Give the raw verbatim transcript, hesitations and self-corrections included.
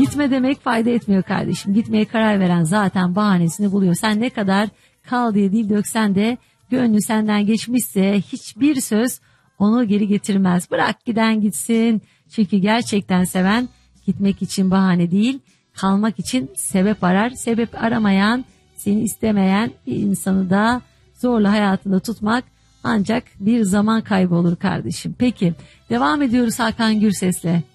Gitme demek fayda etmiyor kardeşim. Gitmeye karar veren zaten bahanesini buluyor. Sen ne kadar kal diye dil döksen de gönlü senden geçmişse hiçbir söz onu geri getirmez. Bırak giden gitsin. Çünkü gerçekten seven gitmek için bahane değil, kalmak için sebep arar. Sebep aramayan, seni istemeyen bir insanı da zorla hayatında tutmak ancak bir zaman kaybı olur kardeşim. Peki devam ediyoruz Hakan Gürses'le.